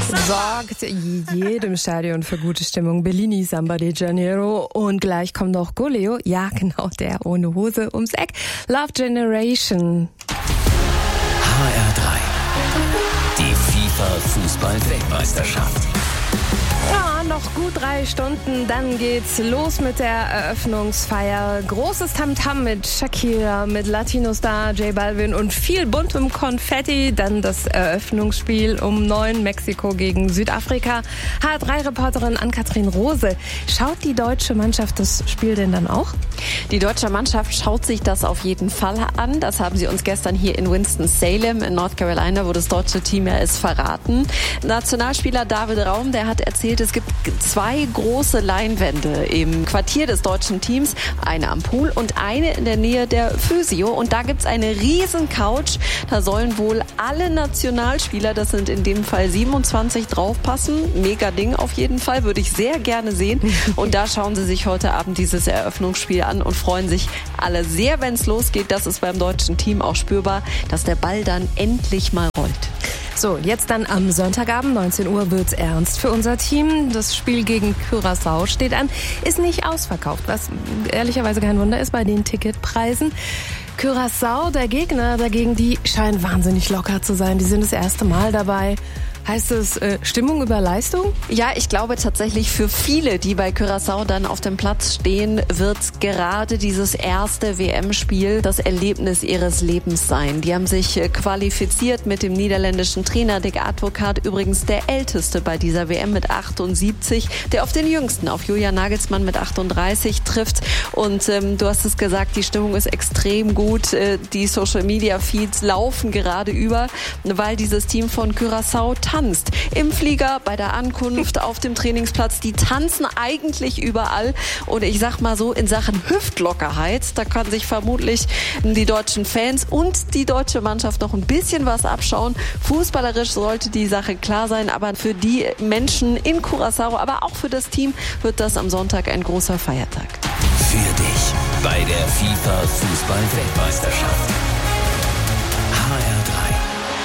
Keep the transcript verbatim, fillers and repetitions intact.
Sorgt jedem Stadion für gute Stimmung. Bellini, Samba de Janeiro. Und gleich kommt noch Goleo. Ja, genau, der ohne Hose ums Eck. Love Generation. H R drei. Die FIFA-Fußball-Weltmeisterschaft. Ja, noch gut drei Stunden, dann geht's los mit der Eröffnungsfeier. Großes Tamtam mit Shakira, mit Latino-Star J Balvin und viel buntem Konfetti. Dann das Eröffnungsspiel um neun, Mexiko gegen Südafrika. H R drei Reporterin Ann-Kathrin Rose. Schaut die deutsche Mannschaft das Spiel denn dann auch? Die deutsche Mannschaft schaut sich das auf jeden Fall an. Das haben sie uns gestern hier in Winston-Salem in North Carolina, wo das deutsche Team ja ist, verraten. Nationalspieler David Raum, der hat erzählt, es gibt zwei große Leinwände im Quartier des deutschen Teams. Eine am Pool und eine in der Nähe der Physio. Und da gibt's eine riesen Couch. Da sollen wohl alle Nationalspieler, das sind in dem Fall siebenundzwanzig, draufpassen. Mega Ding auf jeden Fall, würde ich sehr gerne sehen. Und da schauen sie sich heute Abend dieses Eröffnungsspiel an und freuen sich alle sehr, wenn es losgeht. Das ist beim deutschen Team auch spürbar, dass der Ball dann endlich mal rollt. So, jetzt dann am Sonntagabend, neunzehn Uhr, wird's ernst für unser Team. Das Spiel gegen Curaçao steht an, ist nicht ausverkauft, was ehrlicherweise kein Wunder ist bei den Ticketpreisen. Curaçao, der Gegner dagegen, die scheinen wahnsinnig locker zu sein. Die sind das erste Mal dabei. Heißt es äh, Stimmung über Leistung? Ja, ich glaube tatsächlich für viele, die bei Curaçao dann auf dem Platz stehen, wird gerade dieses erste W M-Spiel das Erlebnis ihres Lebens sein. Die haben sich qualifiziert mit dem niederländischen Trainer Dick Advocaat, übrigens der älteste bei dieser W M mit achtundsiebzig, der auf den jüngsten, auf Julian Nagelsmann mit achtunddreißig trifft. Und ähm, du hast es gesagt, die Stimmung ist extrem gut. Äh, die Social-Media-Feeds laufen gerade über, weil dieses Team von Curaçao tanzt. Im Flieger, bei der Ankunft, auf dem Trainingsplatz. Die tanzen eigentlich überall. Und ich sag mal so, in Sachen Hüftlockerheit, da kann sich vermutlich die deutschen Fans und die deutsche Mannschaft noch ein bisschen was abschauen. Fußballerisch sollte die Sache klar sein, aber für die Menschen in Curaçao, aber auch für das Team, wird das am Sonntag ein großer Feiertag. Für dich bei der FIFA-Fußball-Weltmeisterschaft.